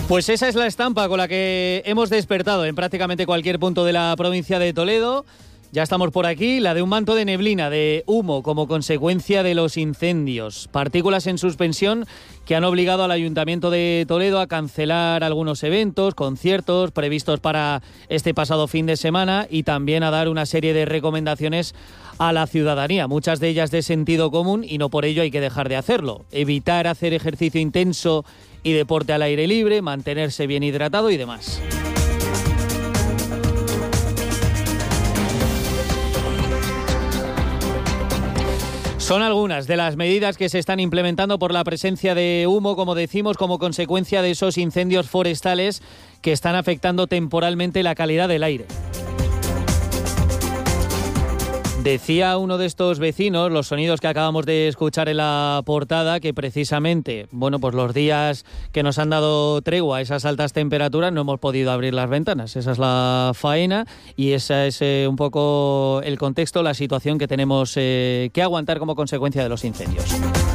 Pues esa es la estampa con la que hemos despertado en prácticamente cualquier punto de la provincia de Toledo. Ya estamos por aquí, la de un manto de neblina, de humo como consecuencia de los incendios. Partículas en suspensión que han obligado al Ayuntamiento de Toledo a cancelar algunos eventos, conciertos previstos para este pasado fin de semana y también a dar una serie de recomendaciones a la ciudadanía, muchas de ellas de sentido común y no por ello hay que dejar de hacerlo. Evitar hacer ejercicio intenso y deporte al aire libre, mantenerse bien hidratado y demás. Son algunas de las medidas que se están implementando por la presencia de humo, como decimos, como consecuencia de esos incendios forestales que están afectando temporalmente la calidad del aire. Decía uno de estos vecinos, los sonidos que acabamos de escuchar en la portada, que precisamente, pues los días que nos han dado tregua a esas altas temperaturas no hemos podido abrir las ventanas. Esa es la faena y ese es un poco el contexto, la situación que tenemos que aguantar como consecuencia de los incendios.